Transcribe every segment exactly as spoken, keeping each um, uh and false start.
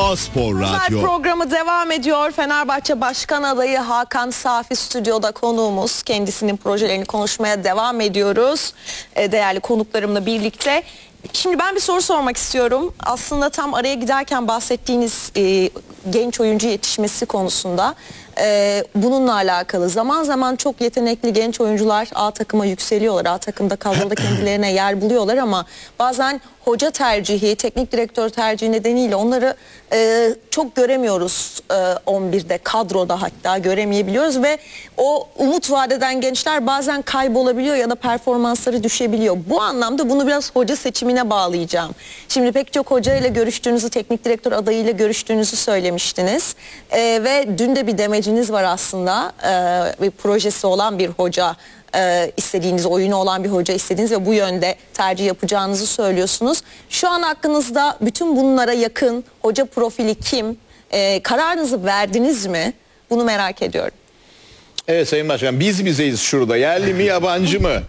Spor Özel Radyo. programı devam ediyor. Fenerbahçe Başkan Adayı Hakan Safi stüdyoda konuğumuz. Kendisinin projelerini konuşmaya devam ediyoruz. E, değerli konuklarımla birlikte. Şimdi ben bir soru sormak istiyorum. Aslında tam araya giderken bahsettiğiniz e, genç oyuncu yetişmesi konusunda e, bununla alakalı. Zaman zaman çok yetenekli genç oyuncular A takıma yükseliyorlar. A takımda kadroda kendilerine yer buluyorlar ama bazen hoca tercihi, teknik direktör tercihi nedeniyle onları e, çok göremiyoruz e, on birde, kadroda hatta göremeyebiliyoruz ve o umut vadeden gençler bazen kaybolabiliyor ya da performansları düşebiliyor. Bu anlamda bunu biraz hoca seçimine bağlayacağım. Şimdi pek çok hoca ile görüştüğünüzü, teknik direktör adayıyla görüştüğünüzü söylemiştiniz e, ve dün de bir demeciniz var aslında, e, bir projesi olan bir hoca. Ee, istediğiniz, oyunu olan bir hoca istediğiniz ve bu yönde tercih yapacağınızı söylüyorsunuz. Şu an hakkınızda bütün bunlara yakın hoca profili kim? Ee, kararınızı verdiniz mi? Bunu merak ediyorum. Evet Sayın Başkan, biz bizeyiz şurada. Yerli mi yabancı mı?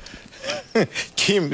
Kim?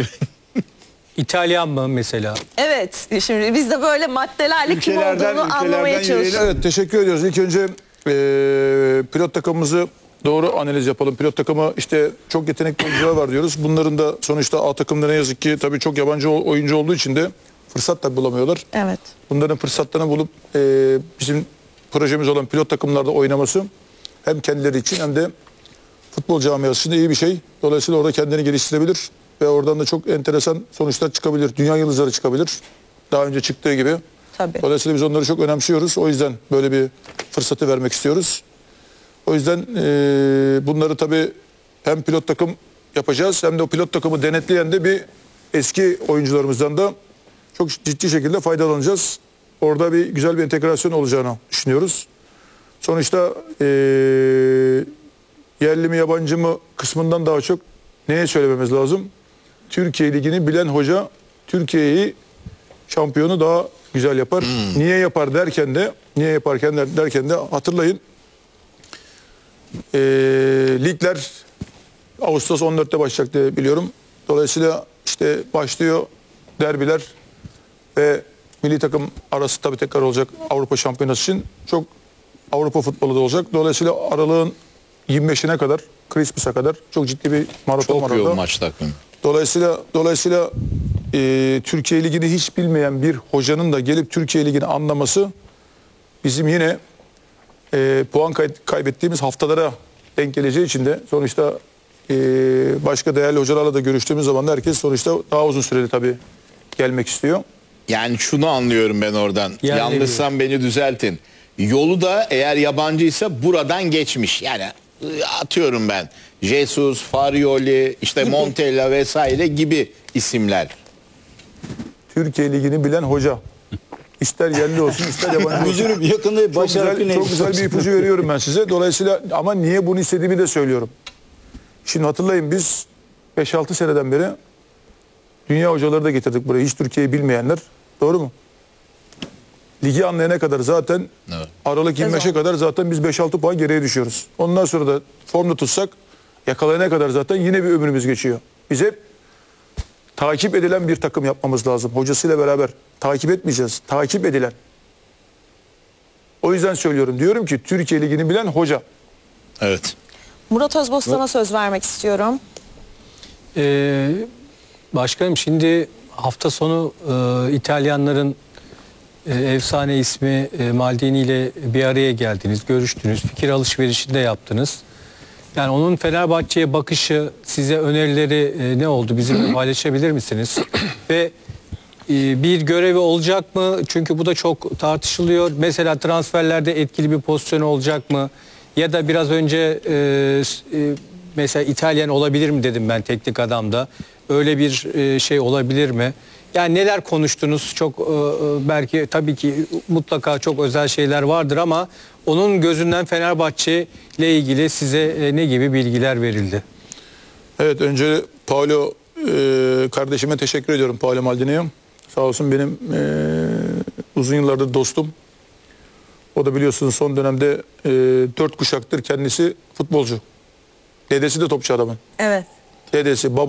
İtalyan mı mesela? Evet, şimdi biz de böyle maddelerle kim olduğunu anlamaya çalışıyoruz. Evet, teşekkür ediyoruz. İlk önce e, pilot takımımızı doğru analiz yapalım. Pilot takımı işte çok yetenekli oyuncular var diyoruz. Bunların da sonuçta A takımda ne yazık ki tabii çok yabancı oyuncu olduğu için de fırsat da bulamıyorlar. Evet. Bunların fırsatlarını bulup e, bizim projemiz olan pilot takımlarda oynaması hem kendileri için hem de futbol camiası için de iyi bir şey. Dolayısıyla orada kendini geliştirebilir ve oradan da çok enteresan sonuçlar çıkabilir. Dünya yıldızları çıkabilir. Daha önce çıktığı gibi. Tabii. Dolayısıyla biz onları çok önemsiyoruz. O yüzden böyle bir fırsatı vermek istiyoruz. O yüzden e, bunları tabii hem pilot takım yapacağız hem de o pilot takımı denetleyen de bir eski oyuncularımızdan da çok ciddi şekilde faydalanacağız. Orada bir güzel bir entegrasyon olacağını düşünüyoruz. Sonuçta e, yerli mi yabancı mı kısmından daha çok neye söylememiz lazım? Türkiye Ligi'ni bilen hoca Türkiye'yi şampiyonu daha güzel yapar. Hmm. Niye yapar derken de niye yaparken derken de hatırlayın. E, ligler Ağustos on dörtte başlayacak diye biliyorum. Dolayısıyla işte başlıyor derbiler ve milli takım arası tabii tekrar olacak Avrupa Şampiyonası için. Çok Avrupa futbolu da olacak. Dolayısıyla aralığın yirmi beşine kadar, Christmas'a kadar çok ciddi bir maraton var orada. Çok yoğun maç takvimi. Dolayısıyla, dolayısıyla e, Türkiye Ligi'ni hiç bilmeyen bir hocanın da gelip Türkiye Ligi'ni anlaması bizim yine e, puan kay kaybettiğimiz haftalara denk geleceği için de sonuçta e, başka değerli hocalarla da görüştüğümüz zaman da herkes sonuçta daha uzun süreli tabii gelmek istiyor. Yani şunu anlıyorum ben oradan. Yani Yanlışsam beni düzeltin. Yolu da eğer yabancıysa buradan geçmiş. Yani atıyorum ben. Jesus, Farioli, işte Montella vesaire gibi isimler. Türkiye Ligi'ni bilen hoca. İster yerli olsun ister yabancı olsun. Müdürüm yakında Çok güzel, çok güzel bir ipucu veriyorum ben size. Dolayısıyla ama niye bunu istediğimi de söylüyorum. Şimdi hatırlayın biz beş altı seneden beri dünya hocaları da getirdik buraya. Hiç Türkiye'yi bilmeyenler. Doğru mu? Ligi anlayana kadar zaten evet. Aralık yirmi beşe kadar zaten biz beş altı puan geriye düşüyoruz. Ondan sonra da formda tutsak yakalayana kadar zaten yine bir ömrümüz geçiyor. Biz hep takip edilen bir takım yapmamız lazım. Hocasıyla beraber takip etmeyeceğiz. Takip edilen. O yüzden söylüyorum. Diyorum ki Türkiye Ligi'ni bilen hoca. Evet. Murat Özbostan'a söz vermek istiyorum. Ee, başkanım şimdi hafta sonu e, İtalyanların e, efsane ismi e, Maldini ile bir araya geldiniz, görüştünüz, fikir alışverişinde yaptınız. Yani onun Fenerbahçe'ye bakışı, size önerileri e, ne oldu? Bizimle paylaşabilir misiniz? Ve e, bir görevi olacak mı? Çünkü bu da çok tartışılıyor. Mesela transferlerde etkili bir pozisyon olacak mı? Ya da biraz önce e, e, mesela İtalyan olabilir mi dedim ben teknik adamda. Öyle bir e, şey olabilir mi? Yani neler konuştunuz? Çok e, belki tabii ki mutlaka çok özel şeyler vardır ama onun gözünden Fenerbahçe ile ilgili size e, ne gibi bilgiler verildi? Evet, önce Paolo e, kardeşime teşekkür ediyorum, Paolo Maldini'ye. Sağ olsun benim e, uzun yıllardır dostum. O da biliyorsunuz son dönemde e, dört kuşaktır kendisi futbolcu. Dedesi de topçu adamın. Evet. Dedesi, babası.